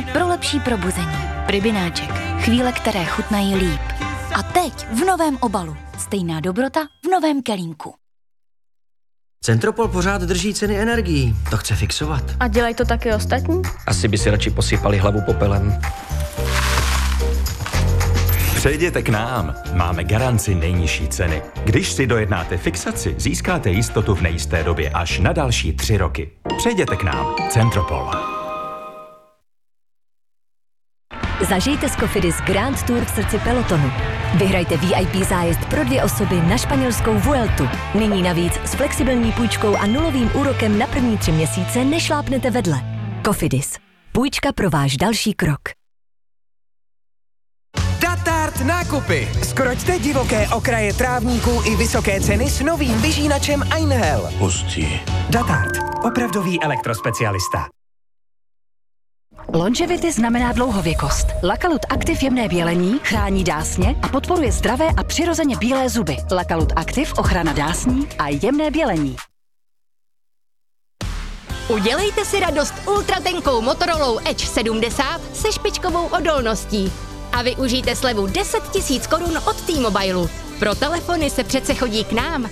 Přesně pro lepší probuzení. Pribináček. Chvíle, které chutnají líp. A teď v novém obalu. Stejná dobrota v novém kelímku. Centropol pořád drží ceny energií. To chce fixovat. A dělají to taky ostatní? Asi by si radši posypali hlavu popelem. Přejděte k nám. Máme garanci nejnižší ceny. Když si dojednáte fixaci, získáte jistotu v nejisté době až na další 3 roky. Přejděte k nám. Centropol. Zažijte s Cofidis Grand Tour v srdci pelotonu. Vyhrajte VIP zájezd pro 2 osoby na španělskou Vueltu. Nyní navíc s flexibilní půjčkou a nulovým úrokem na první 3 měsíce nešlápnete vedle. Cofidis. Půjčka pro váš další krok. Datart nákupy. Skroťte divoké okraje trávníků i vysoké ceny s novým vyžínačem Einhell. Hustý. Datart. Opravdový elektrospecialista. Longevity znamená dlouhověkost. Lakalut Active jemné bělení chrání dásně a podporuje zdravé a přirozeně bílé zuby. Lakalut Active ochrana dásní a jemné bělení. Udělejte si radost ultratenkou Motorolou Edge 70 se špičkovou odolností. A využijte slevu 10 000 korun od T-Mobilu. Pro telefony se přece chodí k nám.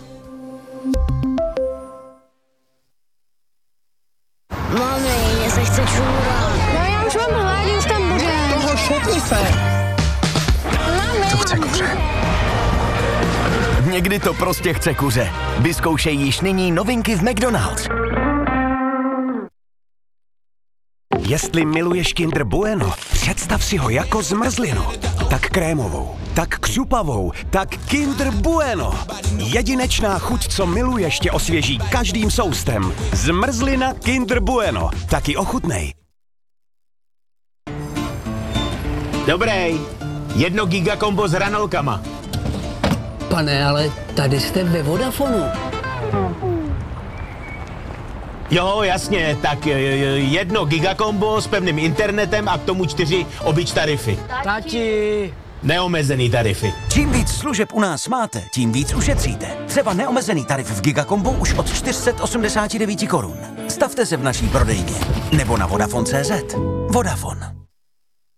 Mami, mě se chce čůrat. No já už mám hlad, už tam bude. Toho šetni se. Mami. To chce kuře. Někdy to prostě chce kuře. Vyzkoušej již nyní novinky v McDonald's. Jestli miluješ Kinder Bueno, představ si ho jako zmrzlinu. Tak krémovou, tak křupavou, tak Kinder Bueno. Jedinečná chuť, co miluješ, tě osvěží každým soustem. Zmrzlina Kinder Bueno. Taky ochutnej. Dobrý. 1 gigakombo s hranolkama. Pane, ale tady jste ve Vodafonu. Jo, jasně, tak 1 gigakombo s pevným internetem a k tomu 4 obyč tarify. Tati. Neomezený tarify. Čím víc služeb u nás máte, tím víc ušetříte. Třeba neomezený tarif v Gigakombu už od 489 korun. Stavte se v naší prodejně nebo na Vodafone.cz. Vodafone.